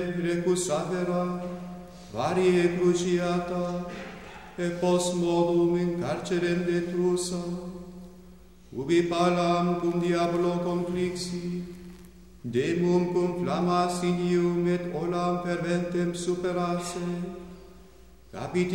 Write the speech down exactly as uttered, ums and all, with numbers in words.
recusavera, varie cruciata, e post modum in carcerem detrusa, ubi palam cum diabolo conflixi, demum cum flamma sinium et olam ferventem superasse, capit